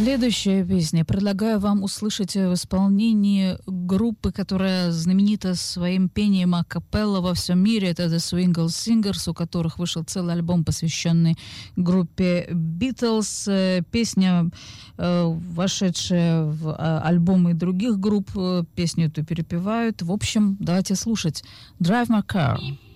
Следующая песня. Предлагаю вам услышать в исполнении группы, которая знаменита своим пением акапелла во всем мире. Это The Swingle Singers, у которых вышел целый альбом, посвященный группе Beatles. Песня, вошедшая в альбомы других групп, песню эту перепевают. В общем, давайте слушать. Drive My Car.